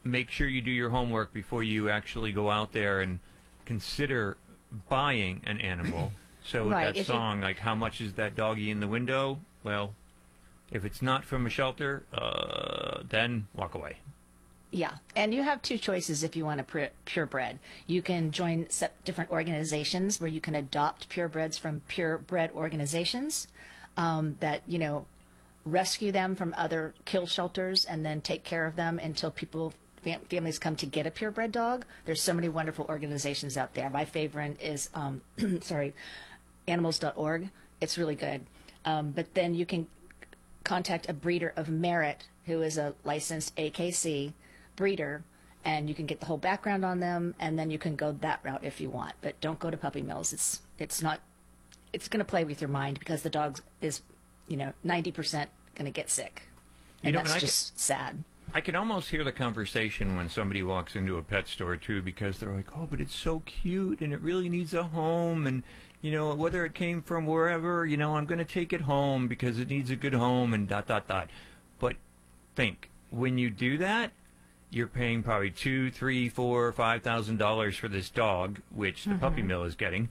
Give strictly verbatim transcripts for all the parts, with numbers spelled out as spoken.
make sure you do your homework before you actually go out there and consider buying an animal. So Right, with that if you- song, like, how much is that doggy in the window? Well, if it's not from a shelter, uh, then walk away. Yeah, and you have two choices if you want a pure, purebred. You can join se- different organizations where you can adopt purebreds from purebred organizations um, that, you know, rescue them from other kill shelters and then take care of them until people, fam- families come to get a purebred dog. There's so many wonderful organizations out there. My favorite is, um, sorry, animals dot org. It's really good. Um, but then you can contact a breeder of merit who is a licensed A K C breeder, and you can get the whole background on them, and then you can go that route if you want. But don't go to puppy mills. It's it's not. It's going to play with your mind because the dog is, you know, ninety percent going to get sick, and You know, that's and I just sad. I can almost hear the conversation when somebody walks into a pet store, too, because they're like, oh, but it's so cute, and it really needs a home, and, you know, whether it came from wherever, you know, I'm going to take it home because it needs a good home, and dot, dot, dot. But think, when you do that, you're paying probably two, three, four, five thousand dollars for this dog, which the puppy mill is getting.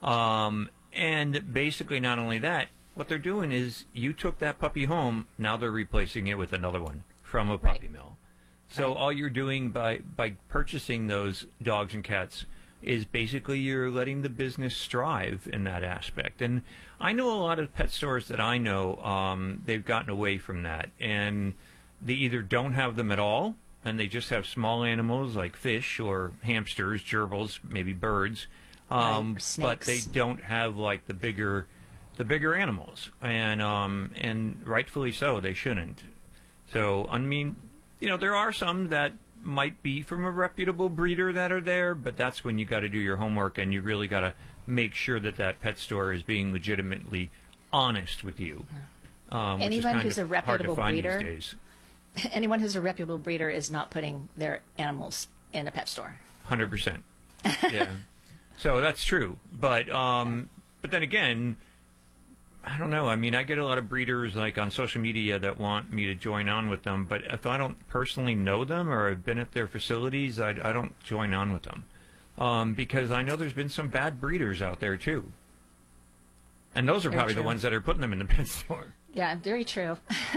Um, and basically, not only that, what they're doing is you took that puppy home, now they're replacing it with another one from a puppy Right. mill. So Right. all you're doing by, by purchasing those dogs and cats is basically you're letting the business strive in that aspect. And I know a lot of pet stores that I know, um, they've gotten away from that. And they either don't have them at all, and they just have small animals like fish or hamsters, gerbils, maybe birds. Um, Right, or but they snakes. don't have like the bigger, the bigger animals, and um, and rightfully so, they shouldn't. So I mean, you know, there are some that might be from a reputable breeder that are there, but that's when you got to do your homework and you really got to make sure that that pet store is being legitimately honest with you. Um, which is Anyone kind who's of a hard to reputable find breeder- these days. Anyone who's a reputable breeder is not putting their animals in a pet store. Hundred percent. Yeah. So that's true, but um, but then again, I don't know. I mean, I get a lot of breeders like on social media that want me to join on with them, but if I don't personally know them or have been at their facilities, I, I don't join on with them um, because I know there's been some bad breeders out there too, and those are Very probably the true. ones that are putting them in the pet store. Yeah, very true.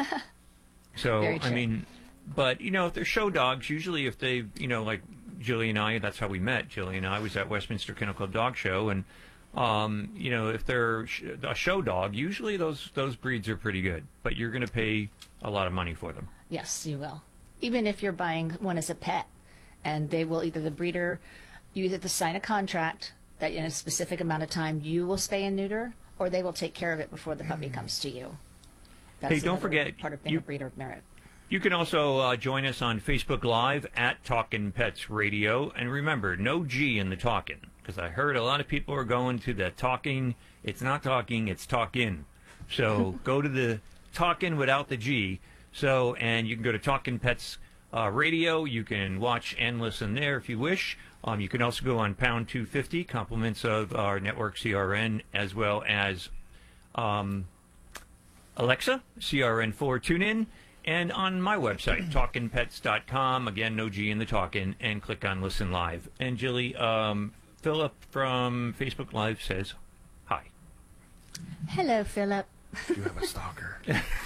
So, Very I true. mean, but, you know, if they're show dogs, usually if they, you know, like Jilly and I, that's how we met. Jilly and I was at Westminster Kennel Club Dog Show. And, um, you know, if they're sh- a show dog, usually those, those breeds are pretty good. But you're going to pay a lot of money for them. Yes, you will. Even if you're buying one as a pet, and they will either the breeder, you either have to sign a contract that in a specific amount of time you will spay and neuter, or they will take care of it before the puppy comes to you. That's Hey, don't another forget, part of being you- a breeder of merit. You can also uh, join us on Facebook Live at Talkin' Pets Radio. And remember, no G in the talkin', because I heard a lot of people are going to the talking. It's not talking, it's talkin'. So go to the talkin' without the G. So, and you can go to Talkin' Pets uh, Radio. You can watch and listen there if you wish. Um, you can also go on Pound two fifty, compliments of our network C R N, as well as um, Alexa, C R N four, tune in. And on my website, talkin pets dot com, again, no G in the talkin', and click on Listen Live. And Jilly, um, Philip from Facebook Live says hi. Hello, Philip. You have a stalker.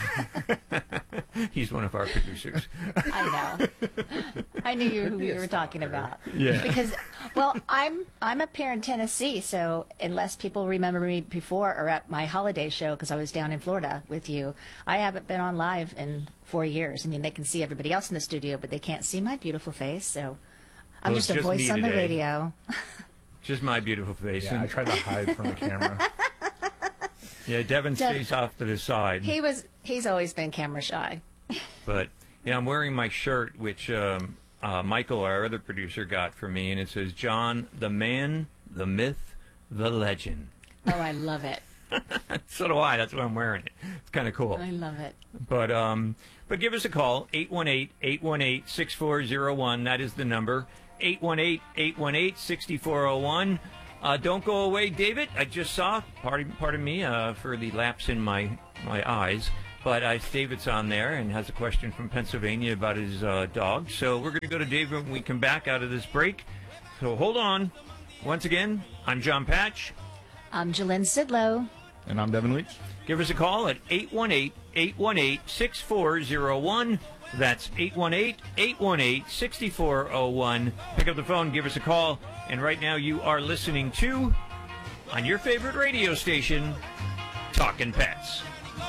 He's one of our producers. I know. I knew you, who you were talking about. Yeah. Because, well, I'm I'm up here in Tennessee, so unless people remember me before or at my holiday show, because I was down in Florida with you, I haven't been on live in four years. I mean, they can see everybody else in the studio, but they can't see my beautiful face. So I'm Well, just it's a just voice me on the today. radio. Just my beautiful face. Yeah, I And, tried to hide from the camera. yeah, Devin Dev- stays off to the side. He was he's always been camera shy. But, yeah, I'm wearing my shirt, which um, uh, Michael, our other producer, got for me. And it says, John, the man, the myth, the legend. Oh, I love it. So do I. That's why I'm wearing it. It's kind of cool. I love it. But um, but give us a call, eight one eight, eight one eight, six four zero one. That is the number, eight one eight, eight one eight, six four zero one. Uh, don't go away, David. I just saw, pardon, pardon me uh, for the lapse in my, my eyes. But uh, David's on there and has a question from Pennsylvania about his uh, dog. So we're going to go to David when we come back out of this break. So hold on. Once again, I'm John Patch. I'm Jalynn Sidlow. And I'm Devin Leach. Give us a call at eight one eight, eight one eight, six four zero one. That's eight one eight, eight one eight, six four zero one. Pick up the phone, give us a call. And right now you are listening to, on your favorite radio station, Talkin' Pets.